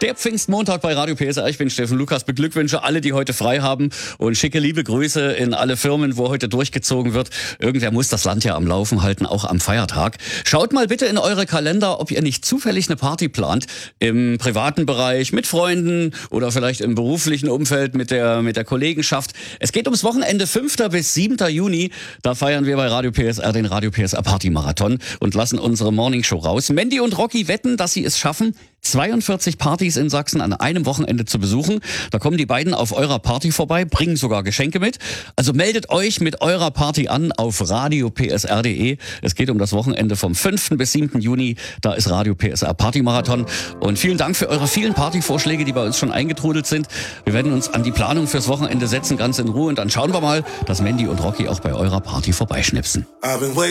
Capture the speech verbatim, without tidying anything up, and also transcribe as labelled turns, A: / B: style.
A: Der Pfingstmontag bei Radio P S R. Ich bin Steffen Lukas, beglückwünsche alle, die heute frei haben und schicke liebe Grüße in alle Firmen, wo heute durchgezogen wird. Irgendwer muss das Land ja am Laufen halten, auch am Feiertag. Schaut mal bitte in eure Kalender, ob ihr nicht zufällig eine Party plant, im privaten Bereich, mit Freunden oder vielleicht im beruflichen Umfeld mit der, mit der Kollegenschaft. Es geht ums Wochenende fünften bis siebten Juni. Da feiern wir bei Radio P S R den Radio P S R Party Marathon und lassen unsere Morningshow raus. Mandy und Rocky wetten, dass sie es schaffen, zweiundvierzig Partys in Sachsen an einem Wochenende zu besuchen. Da kommen die beiden auf eurer Party vorbei, bringen sogar Geschenke mit. Also meldet euch mit eurer Party an auf radio p s r punkt d e. Es geht um das Wochenende vom fünften bis siebten Juni. Da ist Radio P S R Party Marathon. Und vielen Dank für eure vielen Partyvorschläge, die bei uns schon eingetrudelt sind. Wir werden uns an die Planung fürs Wochenende setzen, ganz in Ruhe. Und dann schauen wir mal, dass Mandy und Rocky auch bei eurer Party vorbeischnipsen.